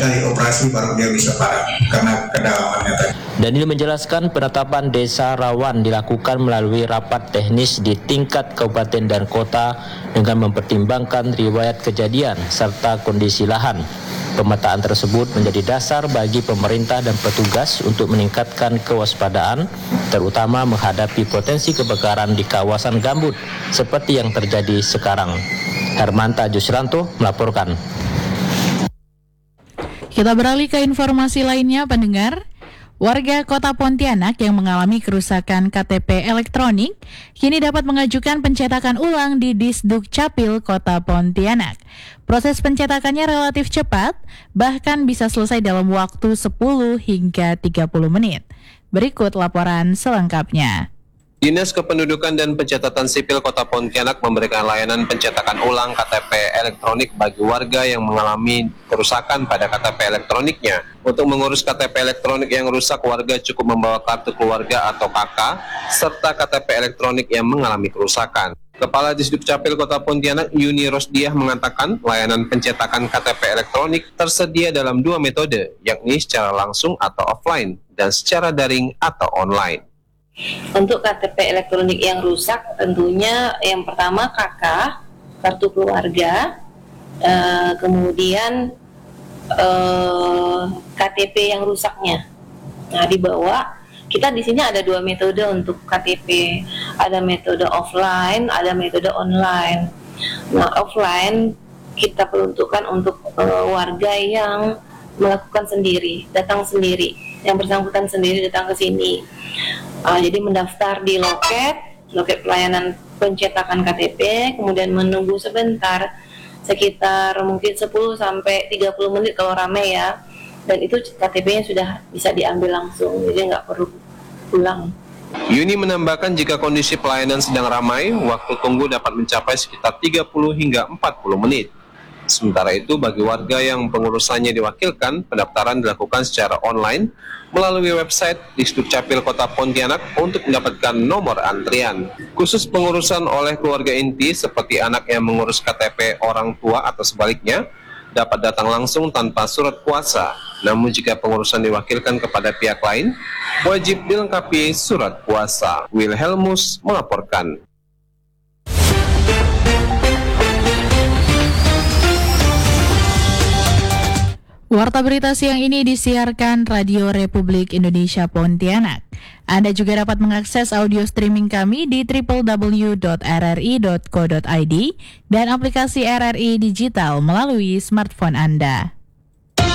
Dari operasi baru dia bisa padam karena kedalamannya tadi. Daniel menjelaskan penetapan desa rawan dilakukan melalui rapat teknis di tingkat kabupaten dan kota dengan mempertimbangkan riwayat kejadian serta kondisi lahan. Pemetaan tersebut menjadi dasar bagi pemerintah dan petugas untuk meningkatkan kewaspadaan, terutama menghadapi potensi kebakaran di kawasan gambut seperti yang terjadi sekarang. Hermanta Jusranto melaporkan. Kita beralih ke informasi lainnya, pendengar. Warga Kota Pontianak yang mengalami kerusakan KTP elektronik kini dapat mengajukan pencetakan ulang di Disduk Capil Kota Pontianak. Proses pencetakannya relatif cepat, bahkan bisa selesai dalam waktu 10 hingga 30 menit. Berikut laporan selengkapnya. Dinas Kependudukan dan Pencatatan Sipil Kota Pontianak memberikan layanan pencetakan ulang KTP elektronik bagi warga yang mengalami kerusakan pada KTP elektroniknya. Untuk mengurus KTP elektronik yang rusak, warga cukup membawa kartu keluarga atau KK, serta KTP elektronik yang mengalami kerusakan. Kepala Disduk Capil Kota Pontianak, Yuni Rosdiah, mengatakan layanan pencetakan KTP elektronik tersedia dalam 2 metode, yakni secara langsung atau offline, dan secara daring atau online. Untuk KTP elektronik yang rusak, tentunya yang pertama KK, kartu keluarga, kemudian KTP yang rusaknya. Nah, di bawah kita di sini ada 2 metode untuk KTP, ada metode offline, ada metode online. Nah, offline kita peruntukkan untuk warga yang melakukan sendiri, datang sendiri, yang bersangkutan sendiri datang ke sini. Jadi mendaftar di loket pelayanan pencetakan KTP, kemudian menunggu sebentar, sekitar mungkin 10 sampai 30 menit kalau ramai ya. Dan itu KTP-nya sudah bisa diambil langsung, jadi nggak perlu pulang. Yuni menambahkan jika kondisi pelayanan sedang ramai, waktu tunggu dapat mencapai sekitar 30 hingga 40 menit. Sementara itu, bagi warga yang pengurusannya diwakilkan, pendaftaran dilakukan secara online melalui website Disduk Capil Kota Pontianak untuk mendapatkan nomor antrian. Khusus pengurusan oleh keluarga inti seperti anak yang mengurus KTP orang tua atau sebaliknya, dapat datang langsung tanpa surat kuasa. Namun jika pengurusan diwakilkan kepada pihak lain, wajib dilengkapi surat kuasa. Wilhelmus melaporkan. Warta berita siang ini disiarkan Radio Republik Indonesia Pontianak. Anda juga dapat mengakses audio streaming kami di www.rri.co.id dan aplikasi RRI Digital melalui smartphone Anda.